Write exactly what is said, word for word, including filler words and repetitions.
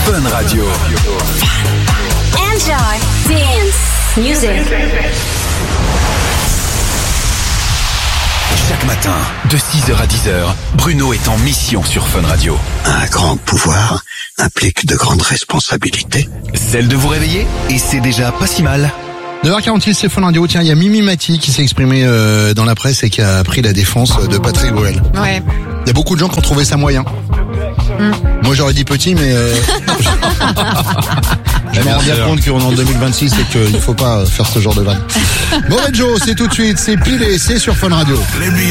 Fun Radio. Enjoy dance music. Chaque matin, de six heures à dix heures, Bruno est en mission sur Fun Radio. Un grand pouvoir implique de grandes responsabilités. Celle de vous réveiller, et c'est déjà pas si mal. neuf heures quarante-six, c'est Fun Radio. Tiens, il y a Mimi Mati qui s'est exprimée euh, dans la presse et qui a pris la défense de Patrick Bruel. Ouais. Il y a beaucoup de gens qui ont trouvé ça moyen. Mm. Moi, j'aurais dit petit, mais... Euh... Je me rends bien compte qu'on est en deux mille vingt-six et qu'il faut pas faire ce genre de vanne. Bon, Joe, c'est tout de suite, c'est pile et c'est sur Fun Radio.